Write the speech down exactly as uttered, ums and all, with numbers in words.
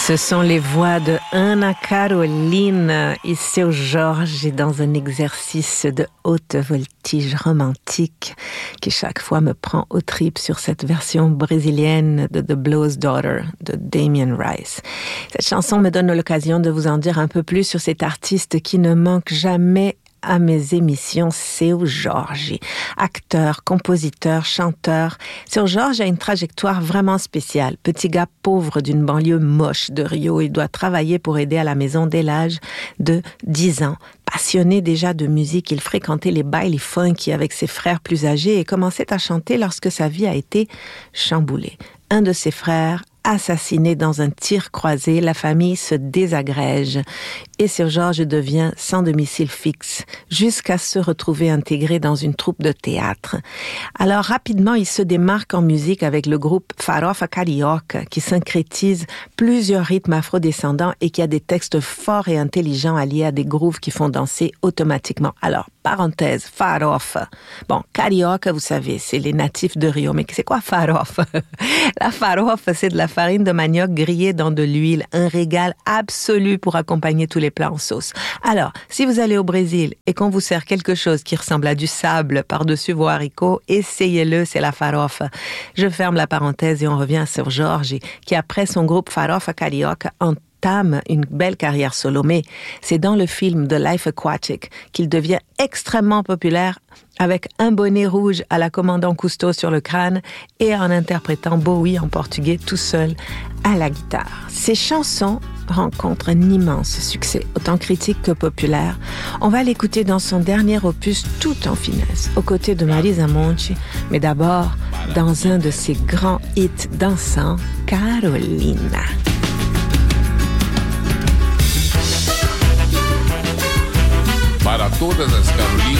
Ce sont les voix de Ana Carolina et Seu Jorge dans un exercice de haute voltige romantique qui chaque fois me prend aux tripes sur cette version brésilienne de The Blow's Daughter de Damien Rice. Cette chanson me donne l'occasion de vous en dire un peu plus sur cet artiste qui ne manque jamais à mes émissions, Seu Jorge. Acteur, compositeur, chanteur, Seu Jorge a une trajectoire vraiment spéciale. Petit gars pauvre d'une banlieue moche de Rio, il doit travailler pour aider à la maison dès l'âge de dix ans. Passionné déjà de musique, il fréquentait les bailes funky avec ses frères plus âgés et commençait à chanter lorsque sa vie a été chamboulée. Un de ses frères, assassiné dans un tir croisé, la famille se désagrège et Seu Jorge devient sans domicile fixe jusqu'à se retrouver intégré dans une troupe de théâtre. Alors rapidement, il se démarque en musique avec le groupe Farofa Carioca qui syncrétise plusieurs rythmes afrodescendants et qui a des textes forts et intelligents alliés à des grooves qui font danser automatiquement. Alors, parenthèse, farofa. Bon, carioca, vous savez, c'est les natifs de Rio. Mais c'est quoi farofa? La farofa, c'est de la farine de manioc grillée dans de l'huile. Un régal absolu pour accompagner tous les plats en sauce. Alors, si vous allez au Brésil et qu'on vous sert quelque chose qui ressemble à du sable par-dessus vos haricots, essayez-le, c'est la farofa. Je ferme la parenthèse et on revient sur Jorge, qui après son groupe Farofa Carioca, en entame une belle carrière solo, mais c'est dans le film The Life Aquatic qu'il devient extrêmement populaire avec un bonnet rouge à la commandant Cousteau sur le crâne et en interprétant Bowie en portugais tout seul à la guitare. Ses chansons rencontrent un immense succès, autant critique que populaire. On va l'écouter dans son dernier opus tout en finesse, aux côtés de Marisa Monte, mais d'abord dans un de ses grands hits dansants, Carolina. Para todas as Carolinas